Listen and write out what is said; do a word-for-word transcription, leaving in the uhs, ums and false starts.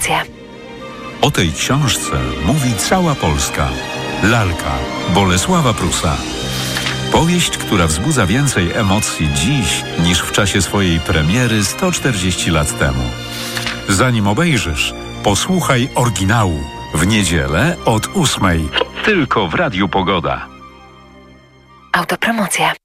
Autopromocje. O tej książce mówi cała Polska. Lalka Bolesława Prusa. Powieść, która wzbudza więcej emocji dziś niż w czasie swojej premiery sto czterdzieści lat temu. Zanim obejrzysz, posłuchaj oryginału w niedzielę od ósmej. Tylko w Radiu Pogoda. Autopromocje.